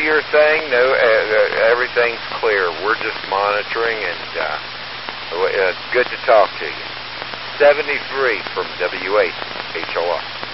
your thing. No, everything's clear. We're just monitoring, and it's good to talk to you. 73 from WHOR.